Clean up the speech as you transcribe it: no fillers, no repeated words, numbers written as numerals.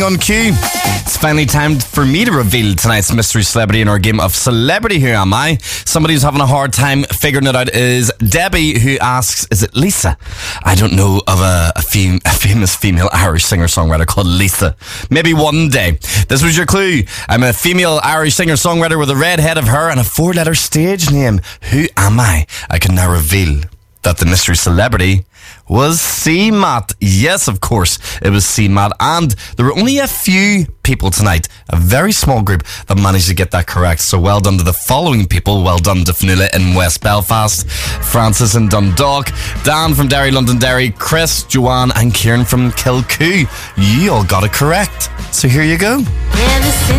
On cue. It's finally time for me to reveal tonight's mystery celebrity in our game of Celebrity Who Am I? Somebody who's having a hard time figuring it out is Debbie, who asks, is it Lisa? I don't know of a famous female Irish singer-songwriter called Lisa. Maybe one day. This was your clue. I'm a female Irish singer-songwriter with a red head of hair and a 4-letter stage name. Who am I? I can now reveal that the mystery celebrity was CMAT. Yes, of course, it was CMAT. And there were only a few people tonight, a very small group, that managed to get that correct. So well done to the following people. Well done to Fionnuala in West Belfast, Francis in Dundalk, Dan from Derry, Londonderry, Chris, Joanne and Kieran from Kilcoo. You all got it correct. So here you go.